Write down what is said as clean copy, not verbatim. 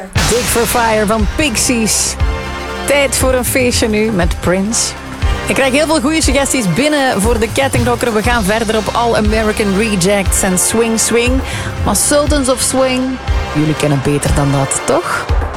Dig for Fire van Pixies. Tijd voor een feestje nu met Prince. Ik krijg heel veel goede suggesties binnen voor de kettingdokker. We gaan verder op All American Rejects en Swing Swing. Maar Sultans of Swing, jullie kennen beter dan dat, toch?